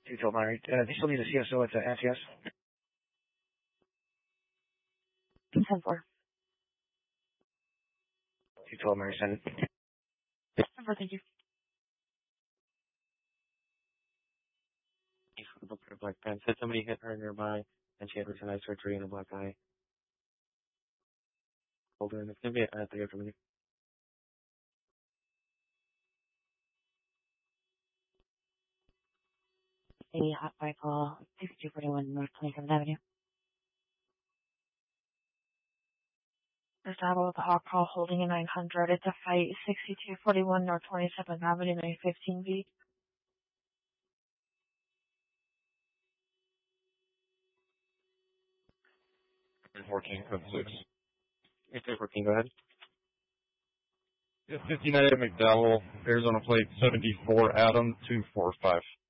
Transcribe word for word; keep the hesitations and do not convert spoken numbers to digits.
two twelve Mary. Uh, they still need a C S O at the F T S? ten four. two twelve Mary, send it. ten four, thank you. Look for a black pen. Said somebody hit her nearby, and she had eye surgery and a black eye. Hold on, it's gonna be at the after minute. A hot fire call, sixty-two forty-one North twenty-seventh Avenue. First Able with the hot call holding a nine hundred. It's a fight, sixty-two forty-one North twenty-seventh Avenue, nine fifteen V. fourteen, code six. If they're working, go ahead. Yeah, fifty-nine McDowell, Arizona plate seventy-four Adam two four five.